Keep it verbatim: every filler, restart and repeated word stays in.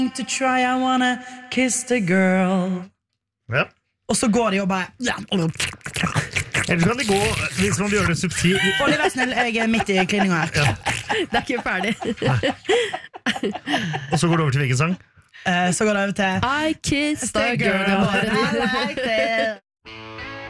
To try, I wanna kiss the girl. Ja. Og så går de og bare Eller kan de gå, hvis man vil gjøre det subtilt. Oliver, snill, jeg er midt i klininga her. Ja. Det er ikke ferdig. Og så går det over til hvilken sang? uh, Så går det over til I kissed the girl. I like it.